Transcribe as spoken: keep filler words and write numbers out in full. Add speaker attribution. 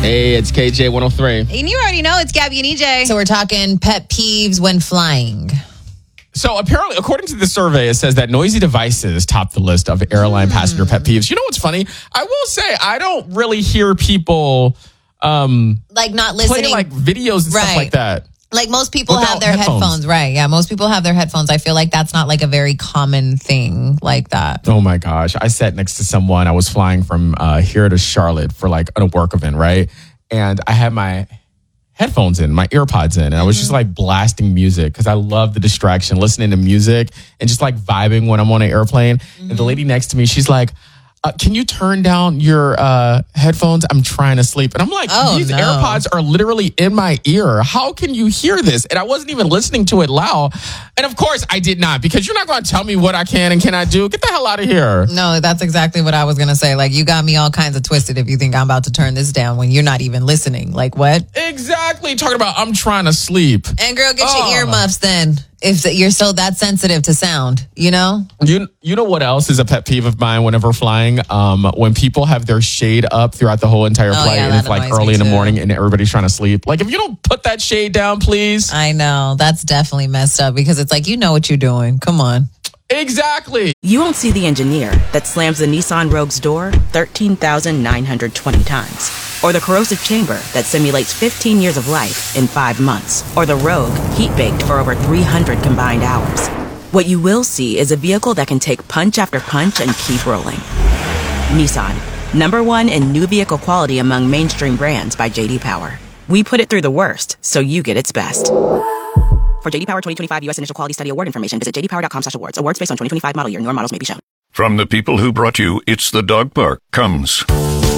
Speaker 1: Hey, it's K J one oh three.
Speaker 2: And you already know it's Gabby and E J.
Speaker 3: So we're talking pet peeves when flying.
Speaker 1: So apparently, according to the survey, it says that noisy devices top the list of airline mm. passenger pet peeves. You know what's funny? I will say I don't really hear people um,
Speaker 3: like not listening,
Speaker 1: play like videos and
Speaker 3: right.
Speaker 1: stuff like that.
Speaker 3: Like most people
Speaker 1: Without
Speaker 3: have their
Speaker 1: headphones.
Speaker 3: headphones, right? Yeah, most people have their headphones. I feel like that's not like a very common thing like that.
Speaker 1: Oh my gosh. I sat next to someone. I was flying from uh, here to Charlotte for like a work event, right? And I had my headphones in, my earpods in, and I was just like blasting music because I love the distraction, listening to music and just like vibing when I'm on an airplane. Mm-hmm. And the lady next to me, she's like, Uh, can you turn down your uh, headphones? I'm trying to sleep. And I'm like,
Speaker 3: oh,
Speaker 1: these
Speaker 3: no.
Speaker 1: AirPods are literally in my ear. How can you hear this? And I wasn't even listening to it loud. And of course I did not, because you're not going to tell me what I can and cannot do. Get the hell out of here.
Speaker 3: No, that's exactly what I was going to say. Like, you got me all kinds of twisted if you think I'm about to turn this down when you're not even listening. Like, what?
Speaker 1: Exactly. Talking about I'm trying to sleep.
Speaker 3: And girl, get
Speaker 1: oh.
Speaker 3: your earmuffs then. If you're so that sensitive to sound, you know?
Speaker 1: You you know what else is a pet peeve of mine whenever flying? Um, when people have their shade up throughout the whole entire
Speaker 3: oh,
Speaker 1: flight
Speaker 3: yeah,
Speaker 1: and it's like early in the
Speaker 3: too.
Speaker 1: morning and everybody's trying to sleep. Like, if you don't put that shade down, please.
Speaker 3: I know. That's definitely messed up because it's like, you know what you're doing. Come on.
Speaker 1: Exactly.
Speaker 4: You won't see the engineer that slams the Nissan Rogue's door thirteen thousand nine hundred twenty times. Or the corrosive chamber that simulates fifteen years of life in five months. Or the Rogue heat-baked for over three hundred combined hours. What you will see is a vehicle that can take punch after punch and keep rolling. Nissan, number one in new vehicle quality among mainstream brands by J D Power. We put it through the worst, so you get its best. For J D Power twenty twenty-five U S Initial Quality Study Award information, visit j d power dot com slash awards. Awards based on twenty twenty-five model year. Newer models may be shown.
Speaker 5: From the people who brought you It's the Dog Park comes